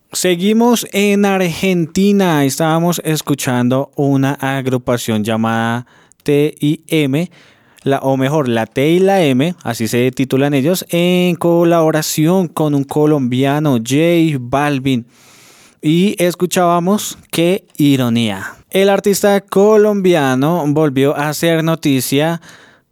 Seguimos en Argentina. Estábamos escuchando una agrupación llamada TIM, o mejor, la T y la M, así se titulan ellos, en colaboración con un colombiano, J Balvin. Y escuchábamos Qué ironía. El artista colombiano volvió a hacer noticia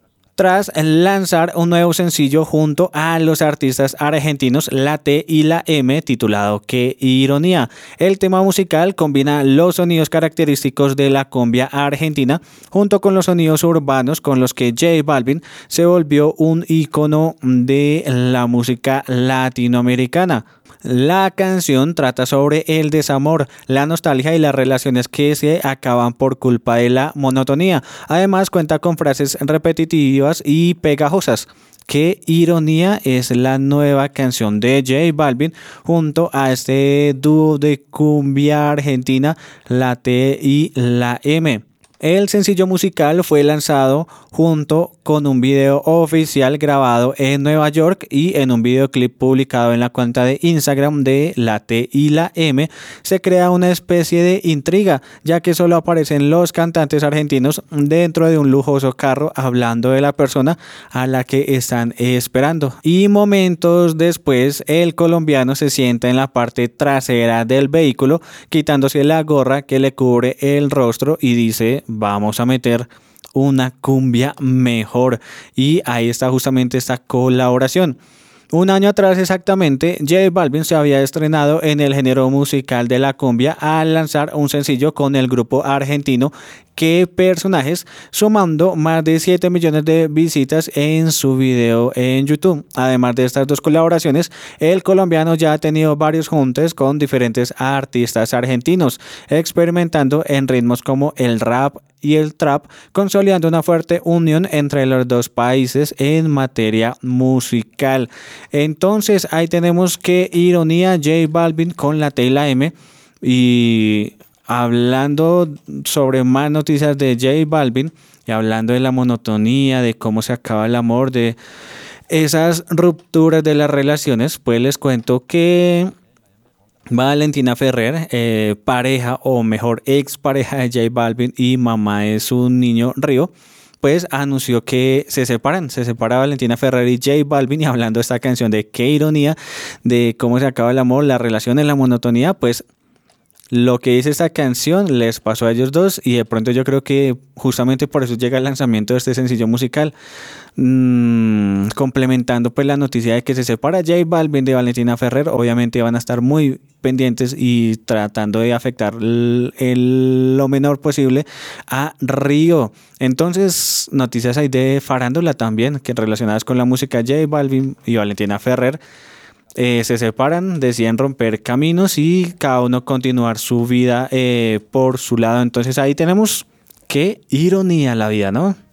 tras lanzar un nuevo sencillo junto a los artistas argentinos La T y la M, titulado Qué ironía. El tema musical combina los sonidos característicos de la cumbia argentina junto con los sonidos urbanos con los que J Balvin se volvió un ícono de la música latinoamericana. La canción trata sobre el desamor, la nostalgia y las relaciones que se acaban por culpa de la monotonía. Además cuenta con frases repetitivas y pegajosas. Qué ironía es la nueva canción de J Balvin junto a este dúo de cumbia argentina, la T y la M. El sencillo musical fue lanzado junto con un video oficial grabado en Nueva York y en un videoclip publicado en la cuenta de Instagram de la T y la M. Se crea una especie de intriga, ya que solo aparecen los cantantes argentinos dentro de un lujoso carro hablando de la persona a la que están esperando. Y momentos después, el colombiano se sienta en la parte trasera del vehículo, quitándose la gorra que le cubre el rostro y dice: vamos a meter una cumbia mejor. Y ahí está justamente esta colaboración. Un año atrás exactamente, J Balvin se había estrenado en el género musical de la cumbia al lanzar un sencillo con el grupo argentino Qué personajes, sumando más de 7 millones de visitas en su video en YouTube. Además de estas dos colaboraciones, el colombiano ya ha tenido varios juntes con diferentes artistas argentinos, experimentando en ritmos como el rap y el trap, consolidando una fuerte unión entre los dos países en materia musical. Entonces ahí tenemos Qué ironía, J Balvin con la T y la M. Y hablando sobre más noticias de J Balvin y hablando de la monotonía, de cómo se acaba el amor, de esas rupturas de las relaciones, pues les cuento que Valentina Ferrer, pareja o mejor ex pareja de J Balvin y mamá de su niño Río, pues anunció que se separa Valentina Ferrer y J Balvin. Y hablando de esta canción de Qué ironía, de cómo se acaba el amor, las relaciones, la monotonía, pues lo que dice esta canción les pasó a ellos dos y de pronto yo creo que justamente por eso llega el lanzamiento de este sencillo musical, complementando pues la noticia de que se separa J Balvin de Valentina Ferrer. Obviamente van a estar muy pendientes y tratando de afectar lo menor posible a Río. Entonces noticias hay de farándula también que relacionadas con la música. J Balvin y Valentina Ferrer se separan, deciden romper caminos y cada uno continuar su vida por su lado. Entonces ahí tenemos qué ironía la vida, ¿no?